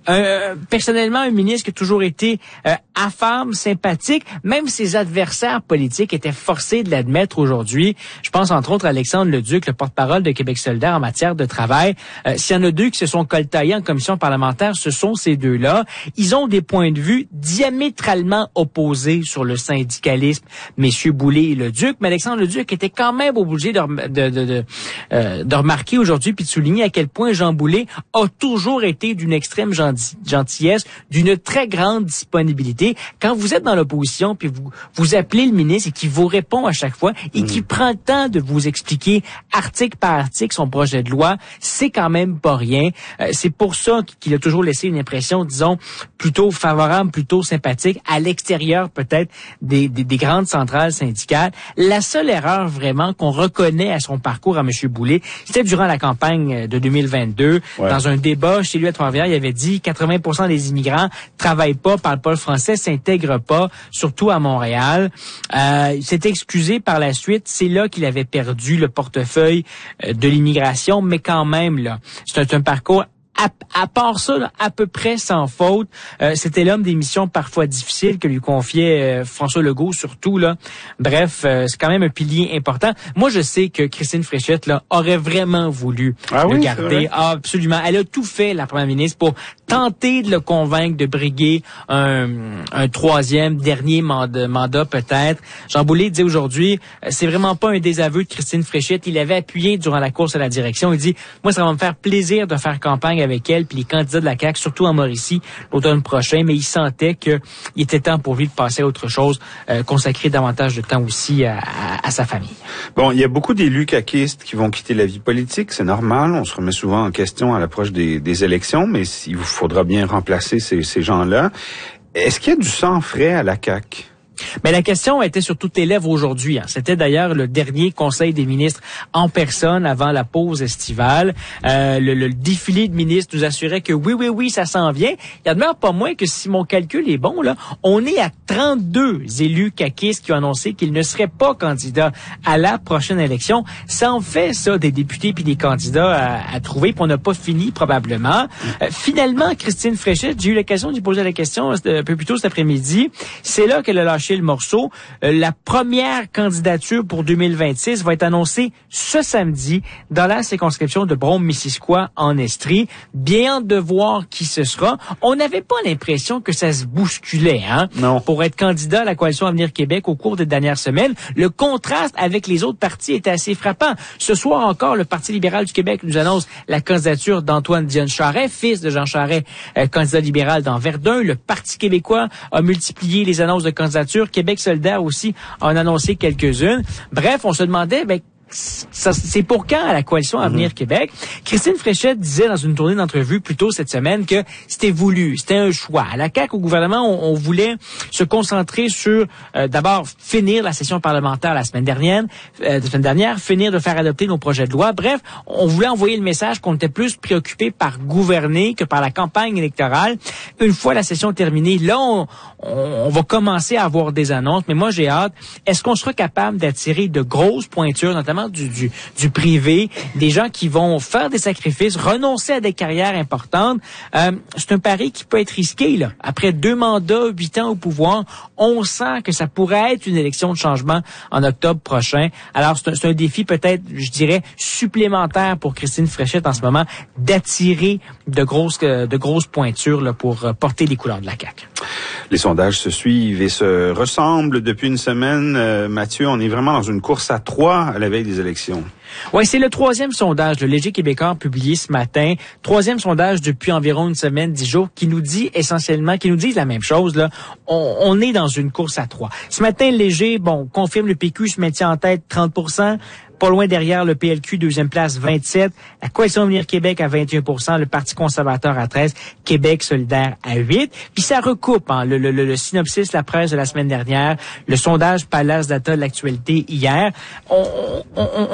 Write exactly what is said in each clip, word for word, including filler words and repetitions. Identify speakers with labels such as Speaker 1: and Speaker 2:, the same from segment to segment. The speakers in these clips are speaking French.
Speaker 1: Euh, personnellement, un ministre qui a toujours été euh, affable, sympathique, même ses adversaires politiques étaient forcés de l'admettre aujourd'hui. Je pense entre autres à Alexandre Leduc, le porte-parole de Québec solidaire en matière de travail. Euh, s'il y en a deux qui se sont coltaillés en commission parlementaire, ce sont ces deux-là. Ils ont des points de vue diamétralement opposés sur le syndicalisme, messieurs Boulay et Leduc, mais Alexandre Leduc était quand même obligé de, de, de, de, euh, de remarquer aujourd'hui puis de souligner à quel point Jean Boulay a toujours été d'une extrême gentillesse, d'une très grande disponibilité. Quand vous êtes dans l'opposition puis vous vous appelez le ministre et qui vous répond à chaque fois et mmh. qui prend le temps de vous expliquer article par article son projet de loi, c'est quand même pas rien. Euh, c'est pour ça qu'il a toujours laissé une impression, disons, plutôt favorable, plutôt sympathique, à l'extérieur peut-être des, des, des grandes centrales syndicales. La seule erreur vraiment qu'on reconnaît à son parcours à M. Boulay, c'était durant la campagne de deux mille vingt-deux. Ouais. Dans un débat chez lui à Trois-Rivières, il avait dit quatre-vingts pour cent des immigrants travaillent pas, parlent pas le français, s'intègrent pas, surtout à Montréal. Euh, il s'est excusé par la suite. C'est là qu'il avait perdu le portefeuille de l'immigration, mais quand même, là, c'est un, un parcours À, à part ça, là, à peu près sans faute. Euh, c'était l'homme des missions parfois difficiles que lui confiait euh, François Legault, surtout là. Bref, euh, c'est quand même un pilier important. Moi, je sais que Christine Fréchette là aurait vraiment voulu
Speaker 2: ah
Speaker 1: le
Speaker 2: oui,
Speaker 1: garder. Ah, absolument. Elle a tout fait, la première ministre, pour tenter de le convaincre de briguer un, un troisième, dernier mandat, mandat peut-être. Jean Boulay dit aujourd'hui, euh, c'est vraiment pas un désaveu de Christine Fréchette. Il avait appuyé durant la course à la direction. Il dit, moi, ça va me faire plaisir de faire campagne avec elle, puis les candidats de la C A Q, surtout en Mauricie, l'automne prochain, mais il sentait qu'il était temps pour lui de passer à autre chose, euh, consacrer davantage de temps aussi à, à, à sa famille.
Speaker 2: Bon, il y a beaucoup d'élus caquistes qui vont quitter la vie politique, c'est normal, on se remet souvent en question à l'approche des, des élections, mais il vous faudra bien remplacer ces, ces gens-là. Est-ce qu'il y a du sang frais à la C A Q?
Speaker 1: Mais la question était sur toutes les lèvres aujourd'hui. Hein. C'était d'ailleurs le dernier Conseil des ministres en personne avant la pause estivale. Euh, le, le défilé de ministres nous assurait que oui, oui, oui, ça s'en vient. Il y a demeure pas moins que si mon calcul est bon, là, on est à trente-deux élus caquistes qui ont annoncé qu'ils ne seraient pas candidats à la prochaine élection. Ça en fait, ça, des députés puis des candidats à, à trouver, puis on n'a pas fini probablement. Euh, finalement, Christine Fréchette, j'ai eu l'occasion de lui poser la question un peu plus tôt cet après-midi. C'est là qu'elle a lâché le morceau. Euh, la première candidature pour deux mille vingt-six va être annoncée ce samedi dans la circonscription de Brome-Missisquoi en Estrie. Bien hâte de voir qui ce sera. On n'avait pas l'impression que ça se bousculait, hein,
Speaker 2: non.
Speaker 1: pour être candidat à la Coalition Avenir Québec au cours des dernières semaines. Le contraste avec les autres partis était assez frappant. Ce soir encore, le Parti libéral du Québec nous annonce la candidature d'Antoine Dion-Charest, fils de Jean Charest, euh, candidat libéral dans Verdun. Le Parti québécois a multiplié les annonces de candidature. Québec solidaire aussi en a annoncé quelques-unes. Bref, on se demandait, ben, ça, c'est pour quand à la Coalition Avenir mm-hmm. Québec? Christine Fréchette disait dans une tournée d'entrevues plus tôt cette semaine que c'était voulu, c'était un choix. À la C A Q, au gouvernement, on, on voulait se concentrer sur, euh, d'abord, finir la session parlementaire la semaine dernière, euh, la semaine dernière, finir de faire adopter nos projets de loi. Bref, on voulait envoyer le message qu'on était plus préoccupé par gouverner que par la campagne électorale. Une fois la session terminée, là, on, on, on va commencer à avoir des annonces. Mais moi, j'ai hâte. Est-ce qu'on sera capable d'attirer de grosses pointures, notamment Du, du, du privé, des gens qui vont faire des sacrifices, renoncer à des carrières importantes. Euh, c'est un pari qui peut être risqué, là. Après deux mandats, huit ans au pouvoir, on sent que ça pourrait être une élection de changement en octobre prochain. Alors, c'est un, c'est un défi peut-être, je dirais, supplémentaire pour Christine Fréchette en ce moment, d'attirer de grosses, de grosses pointures là, pour porter les couleurs de la C A Q.
Speaker 2: Les sondages se suivent et se ressemblent depuis une semaine. Euh, Mathieu, on est vraiment dans une course à trois à la veille des élections.
Speaker 1: Oui, c'est le troisième sondage, le Léger québécois publié ce matin. Troisième sondage depuis environ une semaine, dix jours, qui nous dit essentiellement, qui nous dit la même chose, là. On, on est dans une course à trois. Ce matin, le Léger, bon, confirme le P Q se maintient en tête trente pour cent. Pas loin derrière, le P L Q, deuxième place, vingt-sept. La Coalition Avenir Québec à vingt et un pour cent. Le Parti conservateur à treize. Québec solidaire à huit. Puis ça recoupe, hein, le, le, le, le synopsis, la presse de la semaine dernière, le sondage Palace Data de l'actualité hier. On, on, on, on,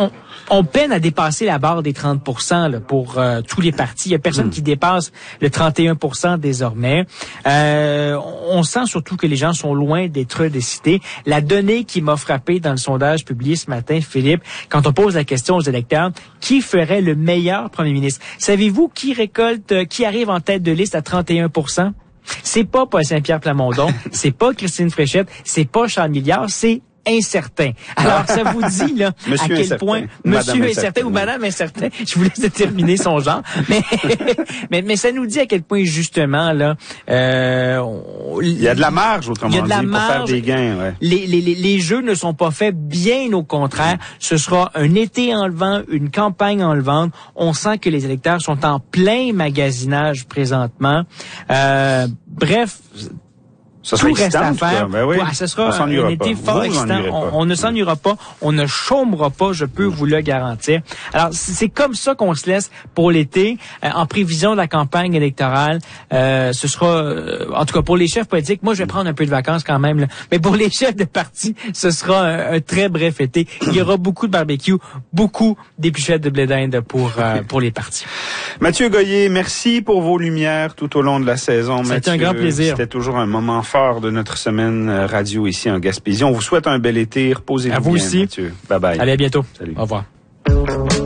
Speaker 1: On peine à dépasser la barre des trente pour cent là, pour euh, tous les partis. Il y a personne mmh. qui dépasse le trente et un pour cent désormais. Euh, on sent surtout que les gens sont loin d'être décidés. La donnée qui m'a frappé dans le sondage publié ce matin, Philippe, quand on pose la question aux électeurs, qui ferait le meilleur premier ministre? Savez-vous qui récolte, qui arrive en tête de liste à trente et un pour cent? C'est pas Paul Saint-Pierre Plamondon, c'est pas Christine Fréchette, c'est pas Charles Milliard, c'est incertain. Alors, ça vous dit, là, à quel incertain. point Monsieur Madame incertain ou Madame incertain, je vous laisse déterminer son genre, mais, mais, mais ça nous dit à quel point, justement, là, euh, on,
Speaker 2: il y a de la marge, autrement dit, pour marge, faire des gains, ouais.
Speaker 1: Les, les, les jeux ne sont pas faits, bien au contraire. Ce sera un été enlevant, une campagne enlevante. On sent que les électeurs sont en plein magasinage présentement. Euh, bref,
Speaker 2: Ça
Speaker 1: tout reste à faire.
Speaker 2: Ben oui.
Speaker 1: Ouais, ce sera un, un été fort excitant. On, on ne s'ennuiera pas. On ne chômera pas, je peux vous le garantir. Alors, c'est comme ça qu'on se laisse pour l'été, euh, en prévision de la campagne électorale. Euh, ce sera, euh, en tout cas pour les chefs politiques, moi je vais prendre un peu de vacances quand même, là. Mais pour les chefs de parti, ce sera un, un très bref été. Il y aura beaucoup de barbecue, beaucoup d'épluchettes de blé d'Inde pour, euh, pour les partis.
Speaker 2: Mathieu Goyer, merci pour vos lumières tout au long de la saison.
Speaker 1: C'était un grand plaisir.
Speaker 2: C'était toujours un moment fort de notre semaine radio ici en Gaspésie. On vous souhaite un bel été. Reposez-vous bien,
Speaker 1: à vous aussi.
Speaker 2: Mathieu. Bye bye.
Speaker 1: Allez, à bientôt.
Speaker 2: Salut.
Speaker 1: Au revoir.